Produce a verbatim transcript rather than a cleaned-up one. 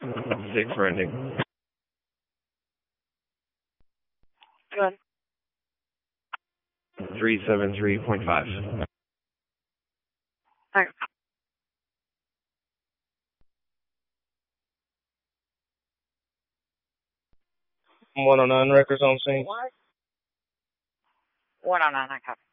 Six for ending. Good. three seven three point five. Thanks. one oh nine records on scene. What? one oh nine, I copy.